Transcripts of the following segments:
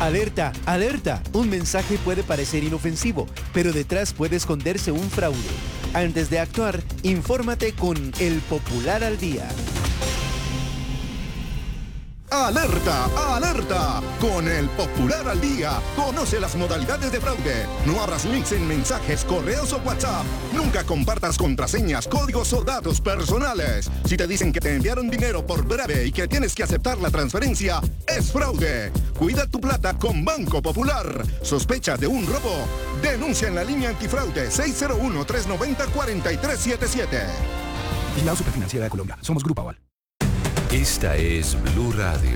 Alerta, alerta. Un mensaje puede parecer inofensivo, pero detrás puede esconderse un fraude. Antes de actuar, infórmate con El Popular al Día. ¡Alerta! ¡Alerta! Con El Popular al Día, conoce las modalidades de fraude. No abras links en mensajes, correos o WhatsApp. Nunca compartas contraseñas, códigos o datos personales. Si te dicen que te enviaron dinero por breve y que tienes que aceptar la transferencia, es fraude. Cuida tu plata con Banco Popular. ¿Sospecha de un robo? Denuncia en la línea antifraude 601-390-4377. Vigilado Superfinanciera de Colombia. Somos Grupo Aval. Esta es Blue Radio.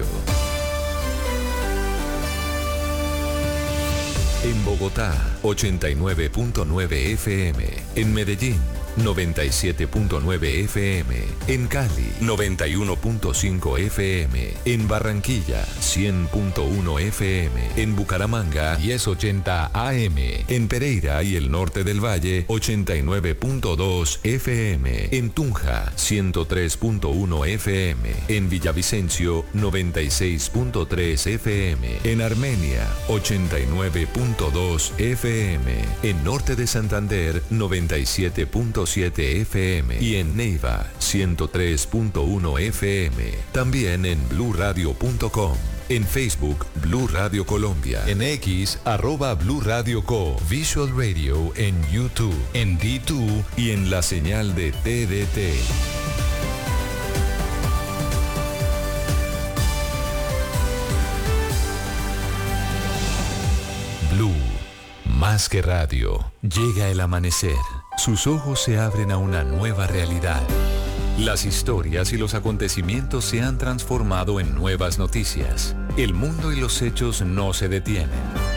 En Bogotá, 89.9 FM. En Medellín, 97.9 FM. En Cali, 91.5 FM. En Barranquilla, 100.1 FM. En Bucaramanga, 1080 AM. En Pereira y el norte del Valle, 89.2 FM. En Tunja, 103.1 FM. En Villavicencio, 96.3 FM. En Armenia, 89.2 FM. En norte de Santander, 97.7 FM y en Neiva 103.1 FM. También en bluradio.com. En Facebook, Blue Radio Colombia. En X, @Blue Radio Co. Visual Radio en YouTube, en D2 y en la señal de TDT. Blue, más que radio. Llega el amanecer. Sus ojos se abren a una nueva realidad. Las historias y los acontecimientos se han transformado en nuevas noticias. El mundo y los hechos no se detienen.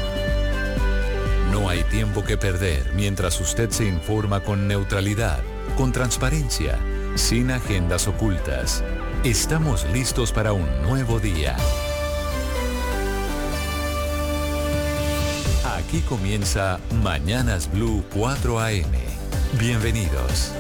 No hay tiempo que perder mientras usted se informa con neutralidad, con transparencia, sin agendas ocultas. Estamos listos para un nuevo día. Aquí comienza Mañanas Blue 4 AM. Bienvenidos.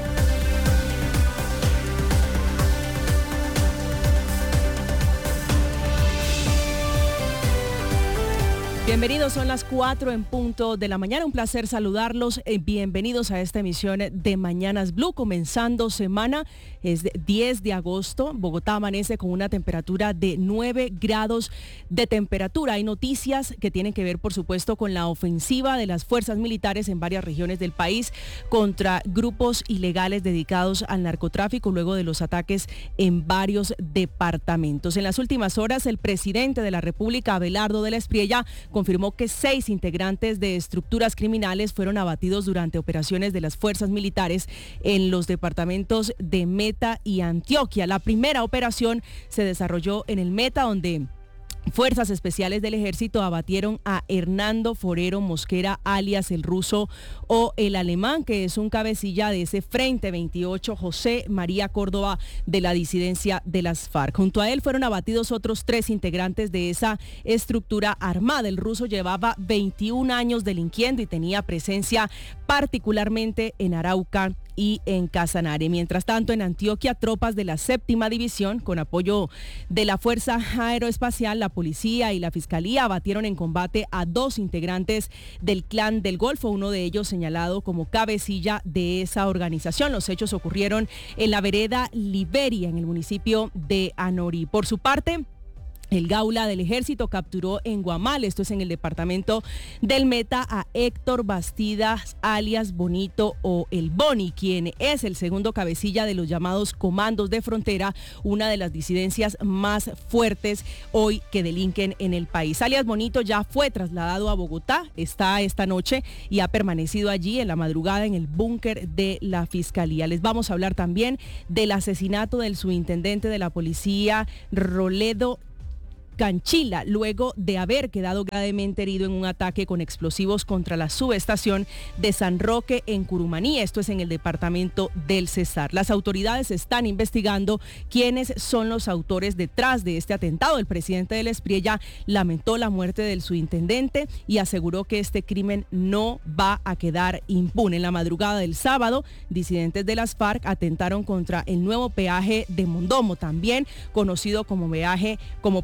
Bienvenidos, son las 4 en punto de la mañana. Un placer saludarlos. Bienvenidos a esta emisión de Mañanas Blue, comenzando semana. Es 10 de agosto. Bogotá amanece con una temperatura de 9 grados de temperatura. Hay noticias que tienen que ver, por supuesto, con la ofensiva de las fuerzas militares en varias regiones del país contra grupos ilegales dedicados al narcotráfico luego de los ataques en varios departamentos. En las últimas horas, el presidente de la República, Abelardo de la Espriella, confirmó que 6 integrantes de estructuras criminales fueron abatidos durante operaciones de las fuerzas militares en los departamentos de Meta y Antioquia. La primera operación se desarrolló en el Meta, donde Fuerzas Especiales del Ejército abatieron a Hernando Forero Mosquera, alias el Ruso o el Alemán, que es un cabecilla de ese Frente 28, José María Córdoba, de la disidencia de las FARC. Junto a él fueron abatidos otros 3 integrantes de esa estructura armada. El Ruso llevaba 21 años delinquiendo y tenía presencia particularmente en Arauca y en Casanare. Mientras tanto, en Antioquia, tropas de la 7ª División, con apoyo de la Fuerza Aeroespacial, la Policía y la Fiscalía, abatieron en combate a 2 integrantes del Clan del Golfo, uno de ellos señalado como cabecilla de esa organización. Los hechos ocurrieron en la vereda Liberia, en el municipio de Anorí. Por su parte, el Gaula del Ejército capturó en Guamal, esto es en el departamento del Meta, a Héctor Bastidas, alias Bonito o el Boni, quien es el segundo cabecilla de los llamados comandos de frontera, una de las disidencias más fuertes hoy que delinquen en el país. Alias Bonito ya fue trasladado a Bogotá, está esta noche y ha permanecido allí en la madrugada en el búnker de la Fiscalía. Les vamos a hablar también del asesinato del subintendente de la policía, Roledo Canchila, luego de haber quedado gravemente herido en un ataque con explosivos contra la subestación de San Roque en Curumaní. Esto es en el departamento del Cesar. Las autoridades están investigando quiénes son los autores detrás de este atentado. El presidente de la Espriella lamentó la muerte del subintendente y aseguró que este crimen no va a quedar impune. En la madrugada del sábado, disidentes de las FARC atentaron contra el nuevo peaje de Mondomo, también conocido como peaje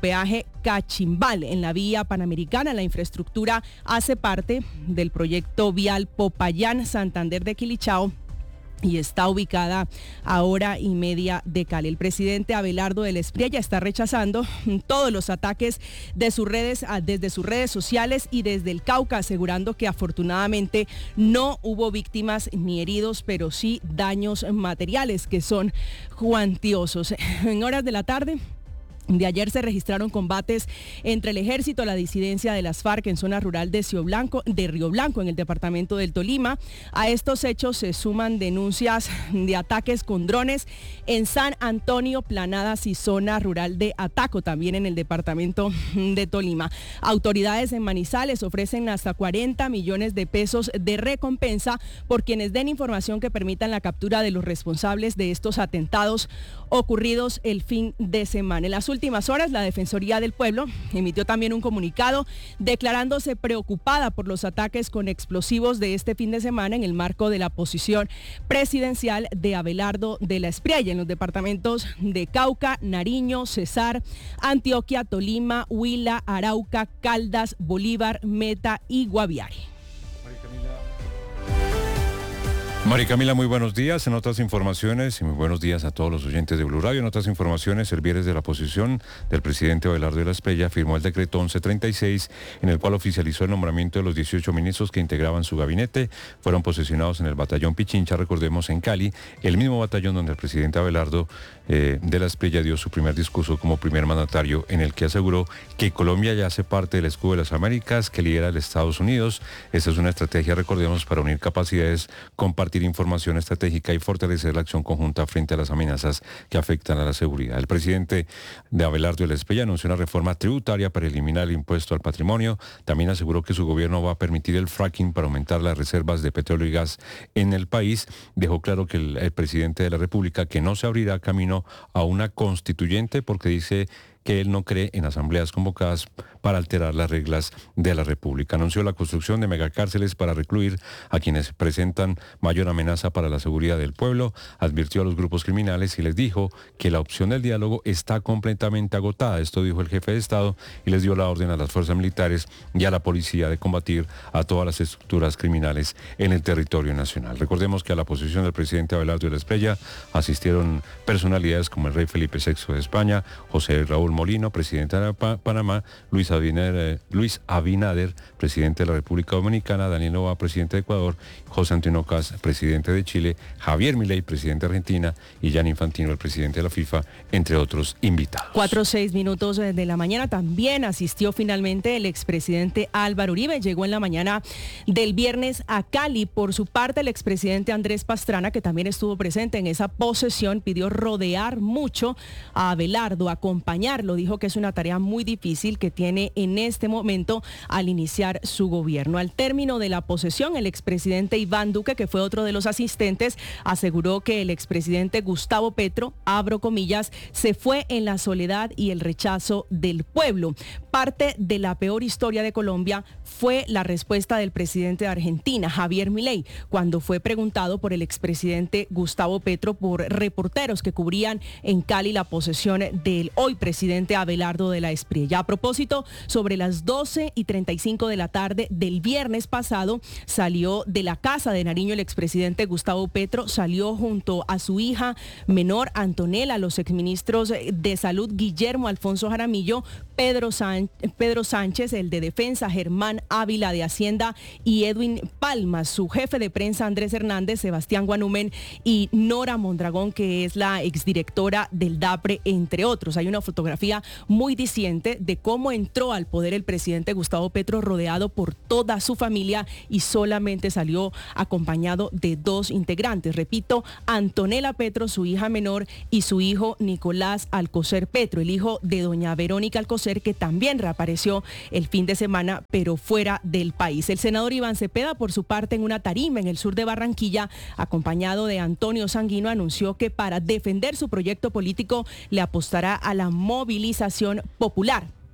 de Cachimbal, en la vía panamericana. La infraestructura hace parte del proyecto vial Popayán-Santander de Quilichao y está ubicada a 1:30 de Cali. El presidente Abelardo del Espriella está rechazando todos los ataques de sus redes, desde sus redes sociales y desde el Cauca, asegurando que afortunadamente no hubo víctimas ni heridos, pero sí daños materiales que son cuantiosos. En horas de la tarde de ayer se registraron combates entre el ejército y la disidencia de las FARC en zona rural de Río Blanco, en el departamento del Tolima. A estos hechos se suman denuncias de ataques con drones en San Antonio, Planadas y zona rural de Ataco, también en el departamento de Tolima. Autoridades en Manizales ofrecen hasta 40 millones de pesos de recompensa por quienes den información que permitan la captura de los responsables de estos atentados ocurridos el fin de semana. En las últimas horas, la Defensoría del Pueblo emitió también un comunicado declarándose preocupada por los ataques con explosivos de este fin de semana en el marco de la posición presidencial de Abelardo de la Espriella en los departamentos de Cauca, Nariño, Cesar, Antioquia, Tolima, Huila, Arauca, Caldas, Bolívar, Meta y Guaviare. María Camila, muy buenos días. En otras informaciones, y muy buenos días a todos los oyentes de Blue Radio. En otras informaciones, servieres de la posición del presidente Abelardo de la Espriella firmó el decreto 1136, en el cual oficializó el nombramiento de los 18 ministros que integraban su gabinete. Fueron posesionados en el batallón Pichincha, recordemos, en Cali, el mismo batallón donde el presidente Abelardo de la Espriella dio su primer discurso como primer mandatario, en el que aseguró que Colombia ya hace parte del escudo de las Américas, que lidera el Estados Unidos. Esta es una estrategia, recordemos, para unir capacidades, compartir información estratégica y fortalecer la acción conjunta frente a las amenazas que afectan a la seguridad. El presidente de Abelardo de la Espriella anunció una reforma tributaria para eliminar el impuesto al patrimonio. También aseguró que su gobierno va a permitir el fracking para aumentar las reservas de petróleo y gas en el país. Dejó claro que el presidente de la República que no se abrirá camino a una constituyente porque dice que él no cree en asambleas convocadas para alterar las reglas de la República. Anunció la construcción de megacárceles para recluir a quienes presentan mayor amenaza para la seguridad del pueblo. Advirtió a los grupos criminales y les dijo que la opción del diálogo está completamente agotada. Esto dijo el jefe de Estado y les dio la orden a las fuerzas militares y a la policía de combatir a todas las estructuras criminales en el territorio nacional. Recordemos que a la posición del presidente Abelardo de la Espriella asistieron personalidades como el rey Felipe VI de España, José Raúl Molino, presidente de Panamá, Luis Abinader, presidente de la República Dominicana, Daniel Noboa, presidente de Ecuador, José Antonio Caz, presidente de Chile, Javier Milei, presidente de Argentina, y Gianni Infantino, el presidente de la FIFA, entre otros invitados. 4:06 de la mañana. También asistió finalmente el expresidente Álvaro Uribe. Llegó en la mañana del viernes a Cali. Por su parte, el expresidente Andrés Pastrana, que también estuvo presente en esa posesión, pidió rodear mucho a Abelardo, acompañarlo. Dijo que es una tarea muy difícil que tiene en este momento al iniciar su gobierno. Al término de la posesión, el expresidente Iván Duque, que fue otro de los asistentes, aseguró que el expresidente Gustavo Petro, abro comillas, se fue en la soledad y el rechazo del pueblo. Parte de la peor historia de Colombia fue la respuesta del presidente de Argentina, Javier Milei, cuando fue preguntado por el expresidente Gustavo Petro por reporteros que cubrían en Cali la posesión del hoy presidente Abelardo de la Espriella. A propósito, sobre las 12:35 de la tarde del viernes pasado, salió de la casa de Nariño el expresidente Gustavo Petro, salió junto a su hija menor Antonella, los exministros de Salud Guillermo Alfonso Jaramillo, Pedro Sánchez, el de Defensa Germán Ávila, de Hacienda, y Edwin Palma, su jefe de prensa Andrés Hernández, Sebastián Guanumen y Nora Mondragón, que es la exdirectora del DAPRE, entre otros. Hay una fotografía muy diciente de cómo entró al poder el presidente Gustavo Petro rodeado por toda su familia y solamente salió acompañado de 2 integrantes. Repito, Antonella Petro, su hija menor, y su hijo Nicolás Alcocer Petro, el hijo de doña Verónica Alcocer, que también reapareció el fin de semana, pero fuera del país. El senador Iván Cepeda, por su parte, en una tarima en el sur de Barranquilla, acompañado de Antonio Sanguino, anunció que para defender su proyecto político le apostará a la movilización popular.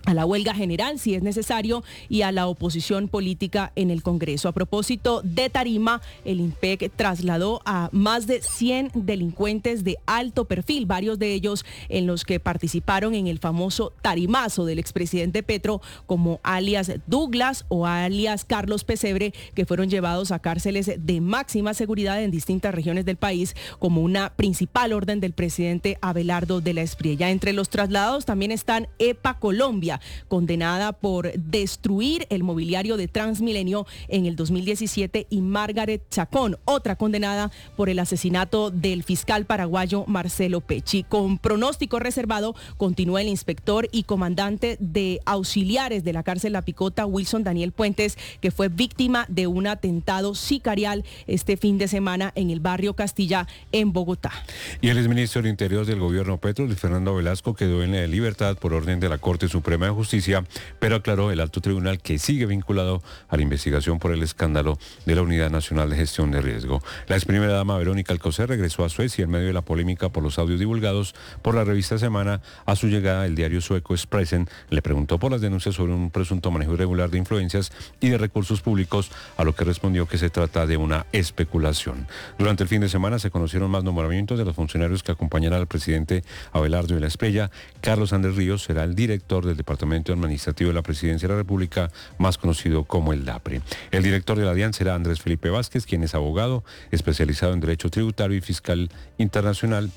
a la huelga general si es necesario y a la oposición política en el Congreso. A propósito de Tarima, el IMPEC trasladó a más de 100 delincuentes de alto perfil, varios de ellos en los que participaron en el famoso tarimazo del expresidente Petro, como alias Douglas o alias Carlos Pesebre, que fueron llevados a cárceles de máxima seguridad en distintas regiones del país como una principal orden del presidente Abelardo de la Espriella. Entre los trasladados también están EPA Colombia, condenada por destruir el mobiliario de Transmilenio en el 2017, y Margaret Chacón, otra condenada por el asesinato del fiscal paraguayo Marcelo Pecci. Con pronóstico reservado continúa el inspector y comandante de auxiliares de la cárcel La Picota, Wilson Daniel Puentes, que fue víctima de un atentado sicarial este fin de semana en el barrio Castilla, en Bogotá. Y el exministro del Interior del gobierno Petro, Luis Fernando Velasco, quedó en libertad por orden de la Corte Suprema de Justicia, pero aclaró el alto tribunal que sigue vinculado a la investigación por el escándalo de la Unidad Nacional de Gestión de Riesgo. La ex primera dama Verónica Alcocer regresó a Suecia en medio de la polémica por los audios divulgados por la revista Semana. A su llegada, el diario sueco Expressen le preguntó por las denuncias sobre un presunto manejo irregular de influencias y de recursos públicos, a lo que respondió que se trata de una especulación. Durante el fin de semana se conocieron más nombramientos de los funcionarios que acompañarán al presidente Abelardo de la Espriella. Carlos Andrés Ríos será el director del Departamento Administrativo de la Presidencia de la República, más conocido como el DAPRE. El director de la DIAN será Andrés Felipe Vázquez, quien es abogado especializado en Derecho Tributario y Fiscalidad Internacional,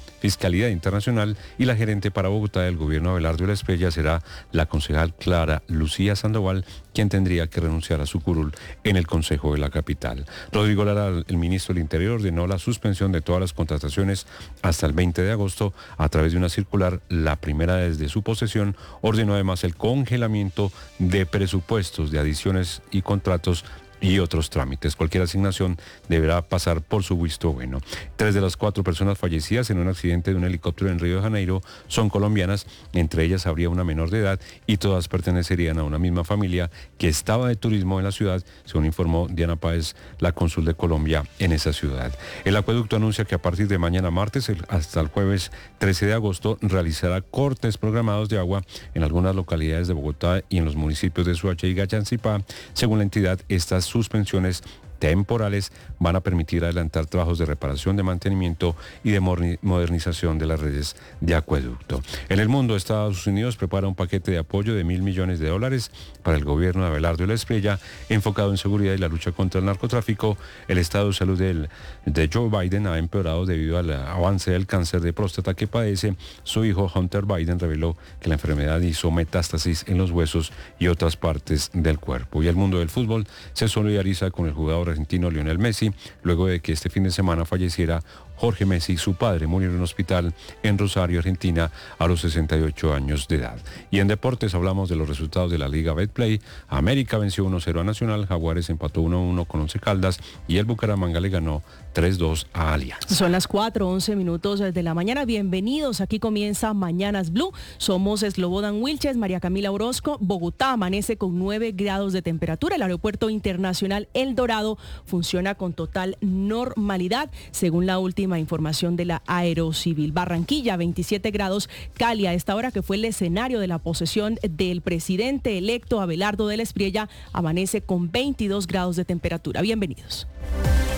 y la gerente para Bogotá del gobierno Abelardo de la Espriella será la concejal Clara Lucía Sandoval, quien tendría que renunciar a su curul en el Consejo de la capital. Rodrigo Lara, el ministro del Interior, ordenó la suspensión de todas las contrataciones hasta el 20 de agosto a través de una circular, la primera desde su posesión. Ordenó además el congelamiento de presupuestos de adiciones y contratos y otros trámites. Cualquier asignación deberá pasar por su visto bueno. 3 de las 4 personas fallecidas en un accidente de un helicóptero en Río de Janeiro son colombianas. Entre ellas habría una menor de edad y todas pertenecerían a una misma familia que estaba de turismo en la ciudad, según informó Diana Páez, la cónsul de Colombia en esa ciudad. El acueducto anuncia que a partir de mañana martes hasta el jueves 13 de agosto realizará cortes programados de agua en algunas localidades de Bogotá y en los municipios de Soacha y Gachancipá. Según la entidad, estas suspensiones temporales van a permitir adelantar trabajos de reparación, de mantenimiento y de modernización de las redes de acueducto. En el mundo, Estados Unidos prepara un paquete de apoyo de $1.000 millones para el gobierno de Abelardo de la Espriella, enfocado en seguridad y la lucha contra el narcotráfico. El estado de salud de Joe Biden ha empeorado debido al avance del cáncer de próstata que padece. Su hijo Hunter Biden reveló que la enfermedad hizo metástasis en los huesos y otras partes del cuerpo. Y el mundo del fútbol se solidariza con el jugador argentino Lionel Messi, luego de que este fin de semana falleciera Jorge Messi. Su padre murió en un hospital en Rosario, Argentina, a los 68 años de edad. Y en deportes hablamos de los resultados de la Liga Betplay. América venció 1-0 a Nacional, Jaguares empató 1-1 con Once Caldas y el Bucaramanga le ganó 3-2 a Alianza. Son las 4:11 de la mañana. Bienvenidos. Aquí comienza Mañanas Blue. Somos Slobodan Wilches, María Camila Orozco. Bogotá amanece con 9 grados de temperatura. El aeropuerto internacional El Dorado funciona con total normalidad, según la última información de la Aerocivil. Barranquilla, 27 grados. Cali, a esta hora que fue el escenario de la posesión del presidente electo Abelardo de la Espriella, amanece con 22 grados de temperatura. Bienvenidos.